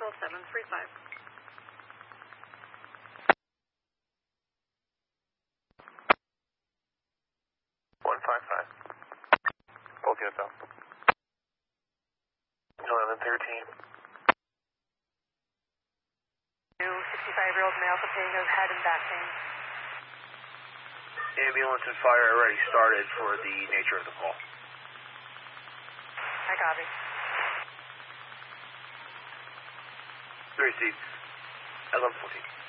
12735. 155. Both units out. 1113. 65-year-old male Papago's head and back pain. Ambulance and fire already started for the nature of the call. I copy. 3 seats. 1114.